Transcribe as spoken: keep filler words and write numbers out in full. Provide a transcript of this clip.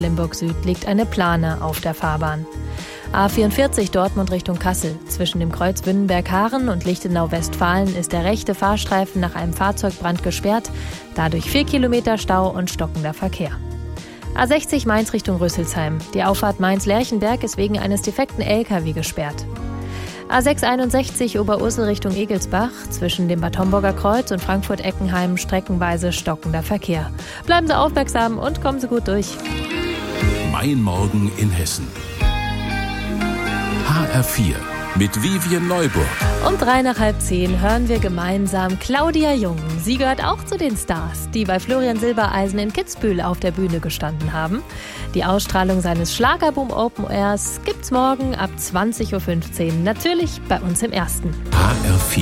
Limburg Süd liegt eine Plane auf der Fahrbahn. A vierundvierzig Dortmund Richtung Kassel. Zwischen dem Kreuz Wünnenberg-Haaren und Lichtenau-Westfalen ist der rechte Fahrstreifen nach einem Fahrzeugbrand gesperrt. Dadurch vier Kilometer Stau und stockender Verkehr. A sechzig Mainz Richtung Rüsselsheim. Die Auffahrt Mainz-Lerchenberg ist wegen eines defekten L K W gesperrt. A sechshunderteinundsechzig Oberursel Richtung Egelsbach. Zwischen dem Bad Homburger Kreuz und Frankfurt-Eckenheim streckenweise stockender Verkehr. Bleiben Sie aufmerksam und kommen Sie gut durch. Mein Morgen in Hessen. H R vier mit Vivian Neuburg. Um drei nach halb zehn hören wir gemeinsam Claudia Jung. Sie gehört auch zu den Stars, die bei Florian Silbereisen in Kitzbühel auf der Bühne gestanden haben. Die Ausstrahlung seines Schlagerboom Open Airs gibt's morgen ab zwanzig Uhr fünfzehn. Natürlich bei uns im Ersten. H R vier